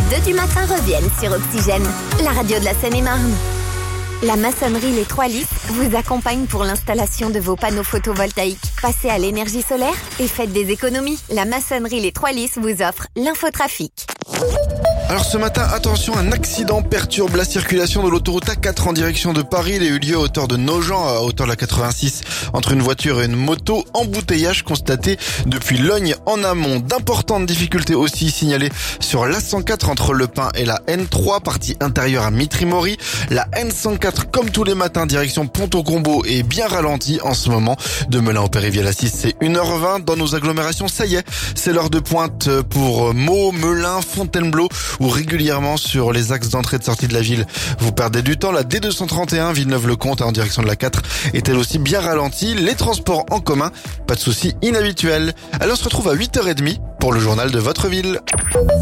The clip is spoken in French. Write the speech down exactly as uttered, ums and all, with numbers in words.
deux du matin reviennent sur Oxygène, la radio de la Seine-et-Marne. La maçonnerie Les Trois Lys vous accompagne pour l'installation de vos panneaux photovoltaïques. Passez à l'énergie solaire et faites des économies. La maçonnerie Les Trois Lys vous offre l'infotrafic. Alors ce matin, attention, un accident perturbe la circulation de l'autoroute A quatre en direction de Paris. Il a eu lieu à hauteur de Nogent, à hauteur de la quatre-vingt-six, entre une voiture et une moto. Embouteillage constaté depuis Logne en amont. D'importantes difficultés aussi signalées sur l'A cent quatre entre Le Pin et la N trois, partie intérieure à Mitry-Mory. La N cent quatre, comme tous les matins, direction Pont-au-Combo, est bien ralentie en ce moment. De Melun au Péréviel six, c'est une heure vingt. Dans nos agglomérations, ça y est, c'est l'heure de pointe pour Meaux, Melun, Fontainebleau, ou régulièrement sur les axes d'entrée et de sortie de la ville. Vous perdez du temps. La D deux cent trente et un Villeneuve-le-Comte en direction de la quatre est elle aussi bien ralentie. Les transports en commun, pas de soucis inhabituels. Alors on se retrouve à huit heures trente pour le journal de votre ville.